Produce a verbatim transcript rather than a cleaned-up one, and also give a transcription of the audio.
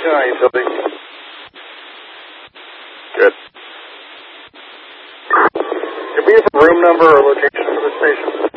Uh, utility. Good. Did we have a room number or location for the station?